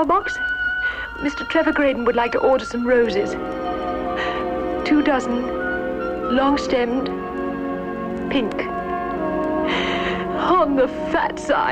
flower box? Mr. Trevor Graydon would like to order some roses. 2 dozen, long-stemmed, pink. On the fat side.